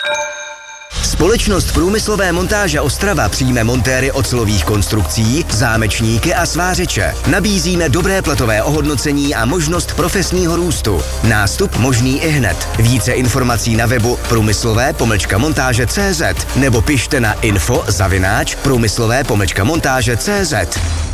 Společnost Průmyslové montáže Ostrava přijme montéry ocelových konstrukcí, zámečníky a svářeče. Nabízíme dobré platové ohodnocení a možnost profesního růstu. Nástup možný ihned. Více informací na webu průmyslové-montáže.cz nebo pište na info@průmyslové-montáže.cz.